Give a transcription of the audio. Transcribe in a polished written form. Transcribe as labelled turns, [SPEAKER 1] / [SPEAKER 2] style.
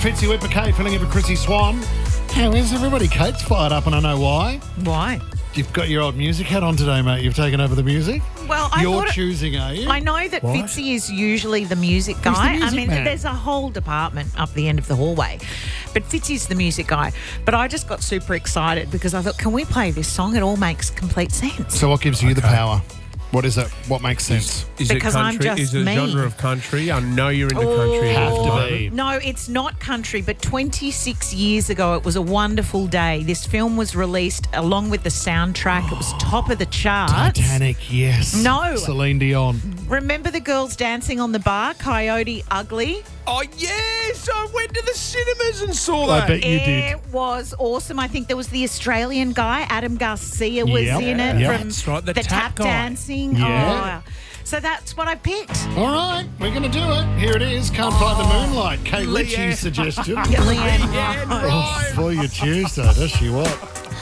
[SPEAKER 1] Fitzy Whipper, Kate filling in for Chrissy Swan. How is everybody? Kate's fired up and I know why.
[SPEAKER 2] Why?
[SPEAKER 1] You've got your old music hat on today, mate. You've taken over the music.
[SPEAKER 2] Well, I
[SPEAKER 1] You're
[SPEAKER 2] thought
[SPEAKER 1] choosing, are you?
[SPEAKER 2] I know that
[SPEAKER 1] What?
[SPEAKER 2] Fitzy is usually the music
[SPEAKER 1] Who's the
[SPEAKER 2] guy.
[SPEAKER 1] music man?
[SPEAKER 2] There's a whole department up the end of the hallway. But Fitzy's the music guy. But I just got super excited because I thought, can we play this song? It all makes complete sense.
[SPEAKER 1] So what gives you the power? What is it? What makes sense?
[SPEAKER 3] Is
[SPEAKER 2] Because
[SPEAKER 3] it
[SPEAKER 2] I'm
[SPEAKER 3] country?
[SPEAKER 2] just
[SPEAKER 3] Is it a
[SPEAKER 2] me.
[SPEAKER 3] genre of country? I know you're into country.
[SPEAKER 1] Have
[SPEAKER 3] at the
[SPEAKER 1] to
[SPEAKER 3] moment.
[SPEAKER 1] be.
[SPEAKER 2] No, it's not country, but 26 years ago, it was a wonderful day. This film was released along with the soundtrack. It was top of the charts.
[SPEAKER 1] Titanic, yes.
[SPEAKER 2] No.
[SPEAKER 1] Celine Dion.
[SPEAKER 2] Remember the girls dancing on the bar, Coyote Ugly?
[SPEAKER 3] Oh, yes! I went to the cinemas and saw
[SPEAKER 1] I
[SPEAKER 3] that.
[SPEAKER 1] bet you did.
[SPEAKER 2] It was awesome. I think there was the Australian guy, Adam Garcia, was
[SPEAKER 1] Yep.
[SPEAKER 2] in it.
[SPEAKER 1] Yep.
[SPEAKER 2] From
[SPEAKER 3] That's right, the
[SPEAKER 2] the
[SPEAKER 3] tap guy.
[SPEAKER 2] dancing.
[SPEAKER 1] Yeah.
[SPEAKER 2] Oh, so that's what I picked.
[SPEAKER 1] All right, we're going to do it. Here it is. Can't find the moonlight. Kate
[SPEAKER 3] Leanne.
[SPEAKER 1] Ritchie's suggestion.
[SPEAKER 2] Leanne
[SPEAKER 3] Yeah,
[SPEAKER 2] Rice.
[SPEAKER 1] Oh, for your Tuesday, does she what?